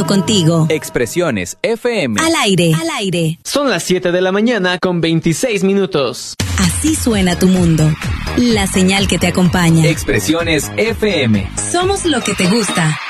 contigo. Expresiones FM. Al aire. Al aire. Son las 7 de la mañana con 26 minutos. Así suena tu mundo. La señal que te acompaña. Expresiones FM. Somos lo que te gusta.